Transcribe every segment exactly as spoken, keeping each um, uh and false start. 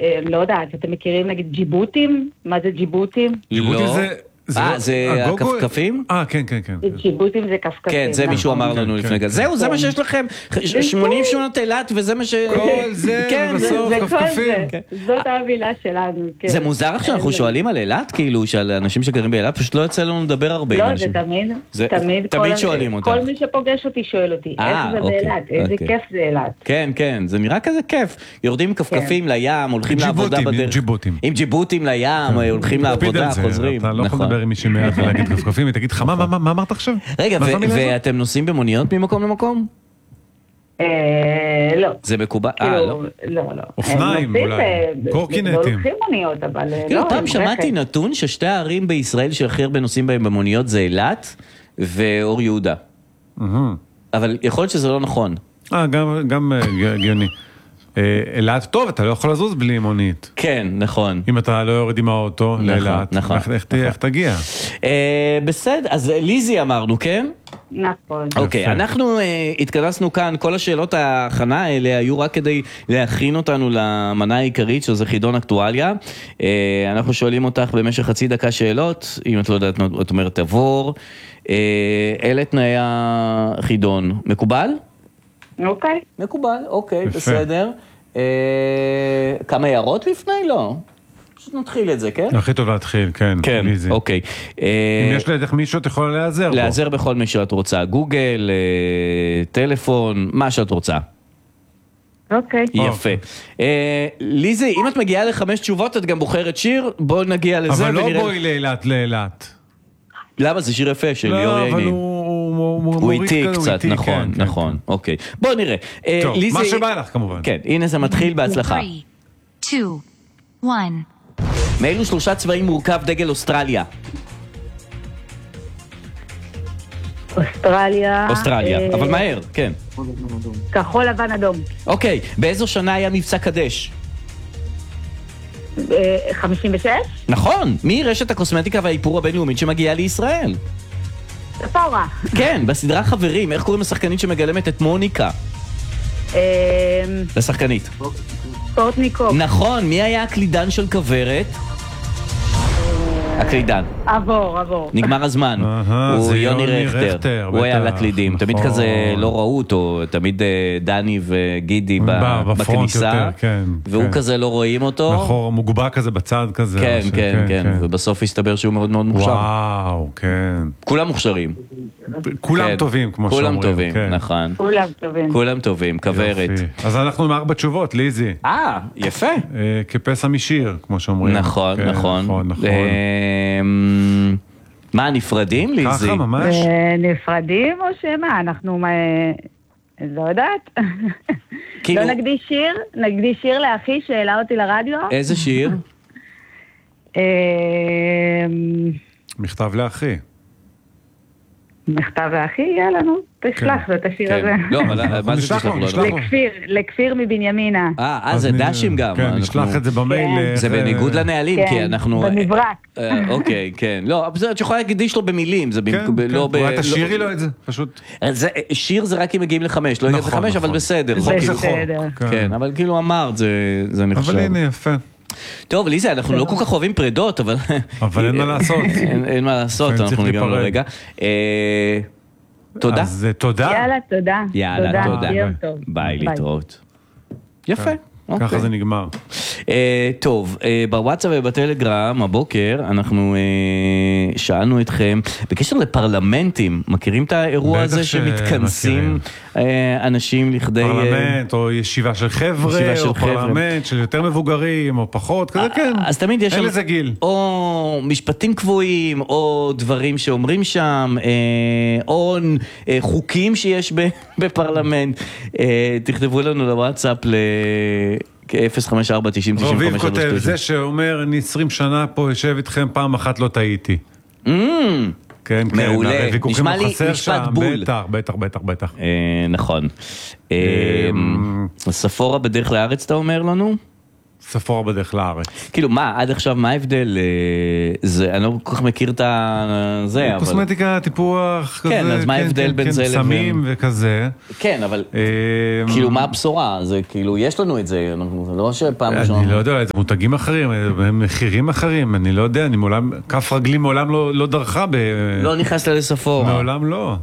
לא יודעת, אתם מכירים נגיד ג'יבוטים? מה זה ג'יבוטים? ג'יבוטי זה... אה, זה הכפכפים? אה, כן, כן, כן. ג'יבוטים זה כפכפים. כן, זה מישהו אמר לנו לפני גז. זהו, זה מה שיש לכם. שמונים שנות אילת, וזה מה ש... כל זה, ובסוף כפכפים. זאת המילה שלנו. זה מוזר איך שאנחנו שואלים על אילת, כאילו, שעל אנשים שגרים באילת, פשוט לא יוצא לנו לדבר הרבה עם אנשים. לא, זה תמיד. תמיד שואלים אותך. כל מי שפוגש אותי שואל אותי, איך זה באילת? איזה כיף זה אילת. כן, כן, זה נראה כזה כיף. יורדים כפכפים לים, הולכים לעבודה בדרך. עם ג'יבוטים לים, הולכים לעבודה, חוזרים. אתה לא יכול לדבר עם מישהי מעט ולהגיד כפכפים, היא תגיד לך, מה, מה אמרת עכשיו? רגע, ואתם נוסעים במוניות ממקום למקום? לא. זה מקובל? אה, לא. לא, לא. אופניים אולי, קורקינטים. הולכים מוניות, אבל לא. פעם שמעתי נתון ששתי הערים בישראל שהכי הרבה נוסעים בהם במוניות זה אילת ואור יהודה. אבל יכול להיות שזה לא נכון. אה, גם הגיוני. אילת טוב, אתה לא יכול לזוז בלי מונית. כן, נכון. אם אתה לא יורד עם האוטו לאילת, איך תגיע? בסדר, אז ליזי אמרנו, כן? נכון. אוקיי, אנחנו התכנסנו כאן, כל השאלות ההכנה האלה היו רק כדי להכין אותנו למנה העיקרית, שזה חידון אקטואליה. אנחנו שואלים אותך במשך חצי דקה שאלות, אם את לא יודעת, את אומרת תבור. אלה תנאי החידון. מקובל? אוקיי. מקובל, אוקיי, בסדר. כמה הערות לפני? לא. פשוט נתחיל את זה, כן? הכי טוב להתחיל, כן. כן, אוקיי. אם יש לידך מישהו, את יכולה להיעזר בו. להיעזר בכל מי שאת רוצה. גוגל, טלפון, מה שאת רוצה. אוקיי. יפה. ליזי, אם את מגיעה לחמש תשובות, את גם בוחרת שיר, בואו נגיע לזה. אבל לא בואי לאילת, לאילת. למה? זה שיר יפה של ליאור ייני. לא, אבל הוא... הוא איתי קצת, נכון, נכון. אוקיי. בואו נראה. טוב, מה שבא לך כמובן. כן, הנה זה מתחיל בהצלחה. שלוש, שתיים, אחת. מאילו שלושה צבעים מורכב דגל אוסטרליה? אוסטרליה. אוסטרליה, אבל מהר, כן. כחול לבן אדום. אוקיי, באיזו שנה היה מבצע קדש? חמישים ושש? נכון, מי רשת הקוסמטיקה והאיפור הבינלאומית שמגיעה לישראל? ספורה. כן, בסדרה חברים, איך קוראים לשחקנית שמגלמת את מוניקה? לשחקנית. ספורטניקוב. נכון, מי היה הקלידן של כברת? הקלידן. עבור, עבור. נגמר הזמן. הוא יוני רכטר. הוא היה לקלידים. תמיד כזה לא ראו אותו, תמיד דני וגידי בכניסה. והוא כזה לא רואים אותו. נכון, מוגבה כזה בצד כזה. כן, כן, כן. ובסוף הסתבר שהוא מאוד מאוד מוכשר. וואו, כן. כולם מוכשרים. כולם טובים, כמו שאומרים. כולם טובים, נכון. כולם טובים. כולם טובים, כברת. אז אנחנו עם ארבע תשובות, ליזי. אה, יפה. כפסע משיר, כמו שאומרים. נכון, נכון. נכון, נכון. מה, נפרדים, ליזי? ככה, ממש. נפרדים או שמה? אנחנו, לא יודעת. לא נקדיש שיר? נקדיש שיר לאחי שהעלה אותי לרדיו? איזה שיר? מכתב לאחי. מכתב לאחי, יאללה, נו, תשלח לו את השיר הזה. לא, אבל מה זה תשלח לו? לכפיר, לכפיר מבנימינה. אה, אז זה דשים גם. כן, נשלח את זה במייל. זה בניגוד לנהלים, כי אנחנו... כן, במברק. אוקיי, כן. לא, את יכולה להקדיש לו במילים, זה לא ב... אולי תשאירי לו את זה, פשוט. שיר זה רק אם מגיעים לחמש, לא הגיע לחמש, אבל בסדר. בסדר. כן, אבל כאילו אמרת, זה נחשב. אבל הנה, יפה. טוב, ליזה, אנחנו לא כל כך אוהבים פרדות, אבל... אבל אין מה לעשות. אין מה לעשות, אנחנו נגענו לרגע. תודה. אז תודה. יאללה, תודה. יאללה, תודה. ביי, להתראות. יפה. ככה זה נגמר. טוב, בוואטסאפ ובטלגרם, הבוקר, אנחנו שאלנו אתכם, בקשר לפרלמנטים, מכירים את האירוע הזה שמתכנסים אנשים לכדי... פרלמנט, או ישיבה של חבר'ה, או פרלמנט של יותר מבוגרים, או פחות, כזה כן. אז תמיד יש... אין לזה גיל. או משפטים קבועים, או דברים שאומרים שם, או חוקים שיש בפרלמנט. תכתבו לנו לוואטסאפ ל... כ-אפס חמש ארבע תשעים תשעים וחמש. רביב כותב, זה שאומר, אני עשרים שנה פה יושב איתכם, פעם אחת לא טעיתי. כן, מעולה. נשמע לי משפט בול. בטח, בטח, בטח, בטח. נכון. ספורה בדרך לארץ, אתה אומר לנו? ספורה בדרך לארץ. כאילו, מה, עד עכשיו, מה ההבדל? זה, אני לא כל כך מכיר את זה, אבל... קוסמטיקה, טיפוח, כזה. כן, אז מה ההבדל בין זה לבין... סמים וכזה. כן, אבל כאילו, מה הבשורה? זה כאילו, יש לנו את זה, זה לא שפעם ראשונה... אני לא יודע, זה מותגים אחרים, מחירים אחרים, אני לא יודע, אני מעולם, כף רגלי מעולם לא דרכה ב... לא נכנסת לספורה. מעולם לא.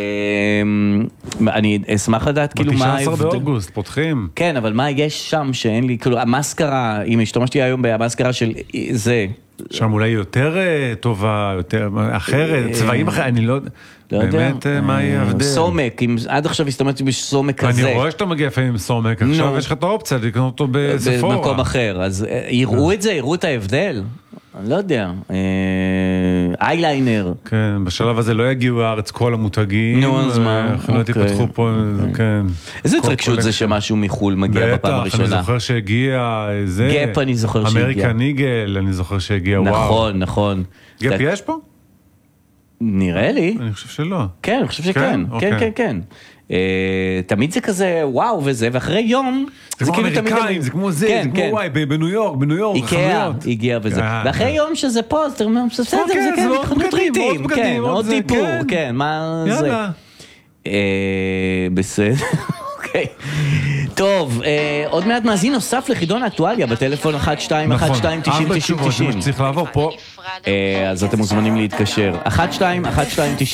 אני אשמח לדעת, כאילו, מה ההבדל... ב-תשעה עשר באוגוסט, פותחים. כן, אבל מה יש שם שאין לי, כאילו, המסקרה, אם השתמשתי היום במסקרה של זה... שם אולי יותר טובה, יותר אחרת, צבעים אחרת, אני לא... באמת, מה יהיה הבדל? סומק, עד עכשיו הסתמדתי בסומק כזה. אני רואה שאתה מגיע לפעמים עם סומק, עכשיו יש לך את האופציה לקנות אותו בספורה. במקום אחר, אז יראו את זה, יראו את ההבדל? אני לא יודע. אייליינר. כן, בשלב הזה לא יגיעו הארץ כל המותגים. נו, אז מה? לא תפתחו פה, כן. איזה התרגשות זה שמשהו מחול מגיע בפעם הראשונה? בטח, אני זוכר שהגיע זה. גאפ אני זוכר שהגיע. אמריקן איגל, אני זוכר שהגיע, וואו. נכון, נכון. גאפ יש פה? נראה לי. אני חושב שלא. כן, אני חושב שכן. כן, כן, כן. תמיד זה כזה וואו וזה, ואחרי יום זה כמו אמריקאים, זה כמו זה, זה כמו וואי, בניו יורק, בניו יורק, איקאה הגיע וזה, ואחרי יום שזה פה, אז אתה אומר, בסדר, זה כן, חנות רהיטים, כן, עוד דיפור, כן, מה זה? יאללה. בסדר, אוקיי. טוב, עוד מעט מאזין נוסף לחידון האקטואליה בטלפון אחת שתיים אחת שתיים תשעים תשעים תשעים. צריך לעבור פה. אז אתם מוזמנים להתקשר. אחת שתיים אחת שתיים תשעים